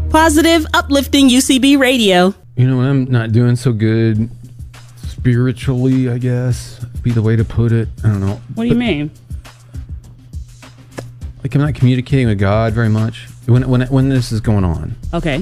Positive, uplifting UCB radio. You know, when I'm not doing so good spiritually, I guess, be the way to put it. I don't know. What do you mean? Like I'm not communicating with God very much when this is going on. Okay.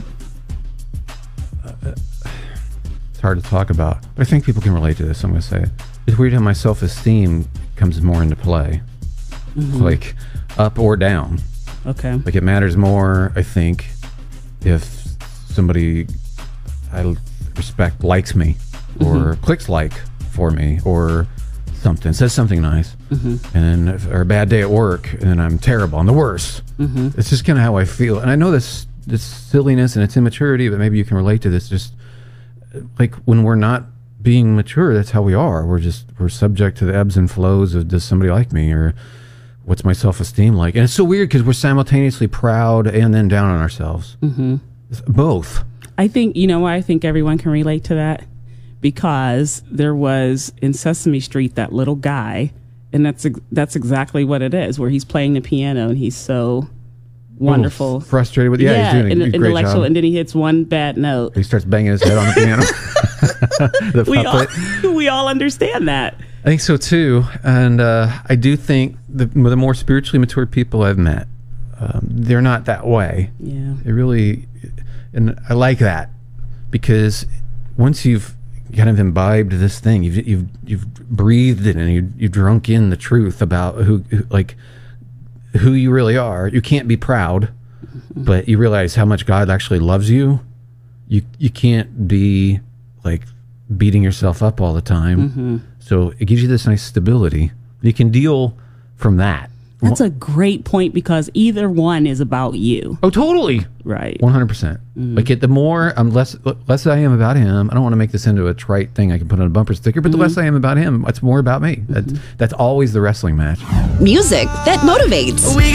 It's hard to talk about, but I think people can relate to this. I'm going to say it. It's weird how my self-esteem comes more into play, like up or down. Okay. Like it matters more, I think, if somebody I respect likes me or clicks like for me or something, says something nice, and or a bad day at work and I'm terrible, I'm the worst. It's just kind of how I feel, and I know this silliness and it's immaturity, but maybe you can relate to this. Just like when we're not being mature, that's how we are. We're subject to the ebbs and flows of, does somebody like me, or what's my self-esteem like? And it's so weird because we're simultaneously proud and then down on ourselves. Both. I think, you know why I think everyone can relate to that? Because there was in Sesame Street that little guy, and that's exactly what it is, where he's playing the piano and he's so wonderful, frustrated with he's doing a great intellectual job. And then he hits one bad note. He starts banging his head on the piano. The puppet. We all understand that. I think so too, and I do think the more spiritually mature people I've met, they're not that way. Yeah, they really, and I like that because once you've kind of imbibed this thing, you've breathed it and you've drunk in the truth about who you really are. You can't be proud, but you realize how much God actually loves you. You can't be like beating yourself up all the time. So it gives you this nice stability. You can deal from that. That's a great point, because either one is about you. Oh, totally. Right. 100%. Like the more I'm less I am about him. I don't want to make this into a trite thing I can put on a bumper sticker, but the less I am about him, it's more about me. That's always the wrestling match. Music that motivates.